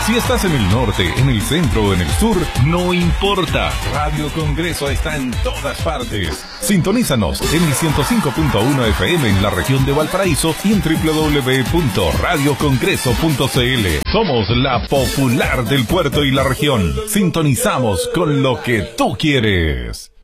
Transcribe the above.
Si estás en el norte, en el centro o en el sur, no importa. Radio Congreso está en todas partes. Sintonízanos en el 105.1 FM en la región de Valparaíso y en www.radiocongreso.cl. Somos la popular del puerto y la región. Sintonizamos con lo que tú quieres.